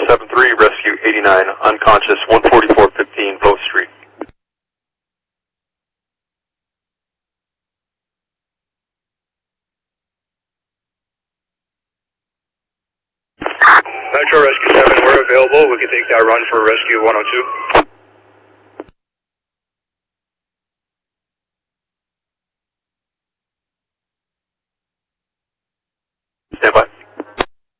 773, rescue 89, unconscious, 14415 Post Street. Metro Rescue 7, we're available. We can take that run for Rescue 102. Stand by.